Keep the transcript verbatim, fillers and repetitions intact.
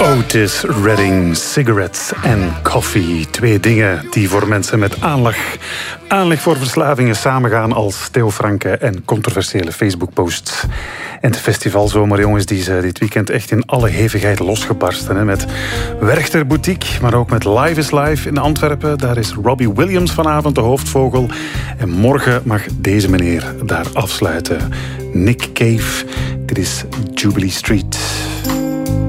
Otis Redding, cigarettes en koffie. Twee dingen die voor mensen met aanleg, aanleg voor verslavingen samengaan als Theo Franke en controversiële Facebook-posts. En de festivalzomer, jongens, die is dit weekend echt in alle hevigheid losgebarsten. Hè, met Werchter Boutique, maar ook met Live is Live in Antwerpen. Daar is Robbie Williams vanavond de hoofdvogel. En morgen mag deze meneer daar afsluiten. Nick Cave, dit is Jubilee Street.